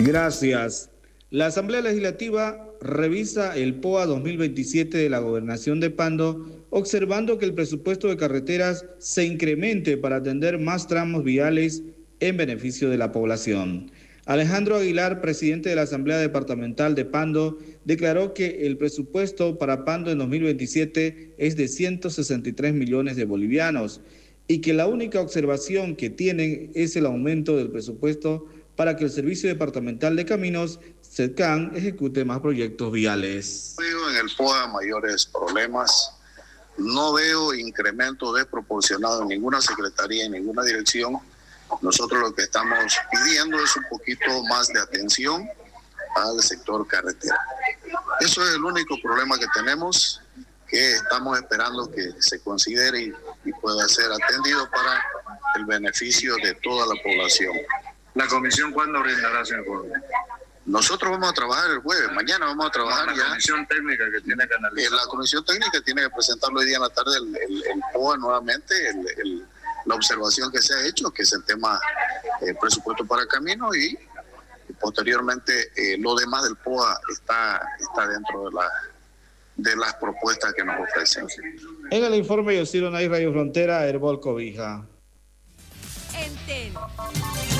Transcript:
Gracias. La Asamblea Legislativa revisa el POA 2027 de la Gobernación de Pando, observando que el presupuesto de carreteras se incremente para atender más tramos viales en beneficio de la población. Alejandro Aguilar, presidente de la Asamblea Departamental de Pando, declaró que el presupuesto para Pando en 2027 es de 163 millones de bolivianos y que la única observación que tienen es el aumento del presupuesto para que el Servicio Departamental de Caminos, SEDCAN, ejecute más proyectos viales. No veo en el POA mayores problemas, no veo incremento desproporcionado en ninguna secretaría, en ninguna dirección. Nosotros lo que estamos pidiendo es un poquito más de atención al sector carretera. Eso es el único problema que tenemos, que estamos esperando que se considere y pueda ser atendido para el beneficio de toda la población. ¿La comisión cuándo brindará, señor gobernador? Nosotros vamos a trabajar el jueves, mañana vamos a trabajar la comisión técnica que tiene que analizar. La comisión técnica tiene que presentarlo hoy día en la tarde el POA nuevamente, la observación que se ha hecho, que es el tema presupuesto para camino y posteriormente lo demás del POA está dentro de las propuestas que nos ofrecen. En el informe Yosiro Nay Radio Frontera, Herbol Cobija. En TEN.